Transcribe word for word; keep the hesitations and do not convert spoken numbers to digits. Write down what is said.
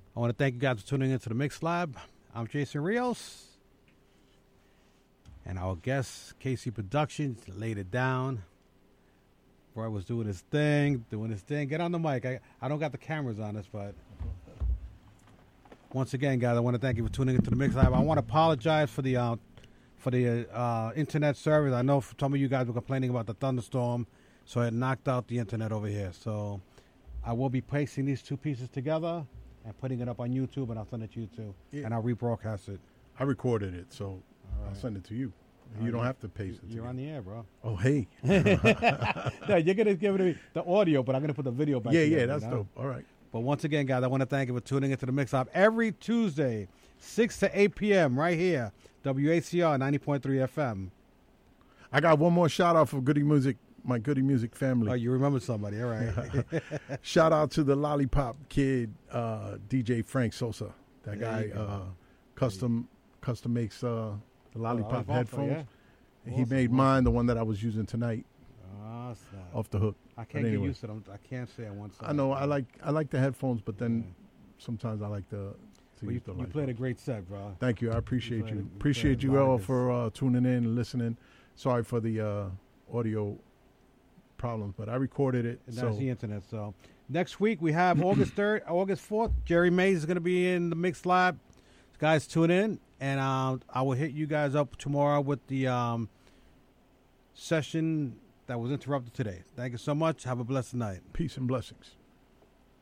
I want to thank you guys for tuning into the Mix Lab. I'm Jason Rios. And our guest, K C Productions, laid it down. Roy was doing his thing, doing his thing. Get on the mic. I, I don't got the cameras on us, but once again, guys, I want to thank you for tuning into the Mix Lab. I want to apologize for the uh, for the uh, internet service. I know some of you guys were complaining about the thunderstorm, so it knocked out the internet over here. So I will be placing these two pieces together and putting it up on YouTube, and I'll send it to you too, yeah. And I'll rebroadcast it. I recorded it, so right. I'll send it to you. You right. don't have to paste it. You're to on me. the air, bro. Oh, hey. Yeah, you're going to give it the audio, but I'm going to put the video back. Yeah, together, yeah, that's you know? dope. All right. But once again, guys, I want to thank you for tuning into the Mix Up every Tuesday, six to eight p.m. right here, W A C R ninety point three F M. I got one more shout out for Goody Music, my Goody Music family. Oh, you remember somebody. All right. Shout out to the Lollipop Kid, uh, D J Frank Sosa. That there guy uh, custom custom makes uh, the Lollipop oh, headphones. Yeah. He awesome. made mine, the one that I was using tonight. Awesome. Off the hook. I can't anyway. get used to them. I can't say I want some. I know. I like I like the headphones, but then yeah. sometimes I like the. To well, use you the you played a great set, bro. Thank you. I appreciate you. you. you appreciate you all for uh, tuning in and listening. Sorry for the uh, audio problems, but I recorded it. And so. that's the internet. So next week we have August third, August fourth. Jerry Mays is going to be in the Mix Lab. Guys, tune in, and uh, I will hit you guys up tomorrow with the. Um, session that was interrupted today. Thank you so much. Have a blessed night. Peace and blessings.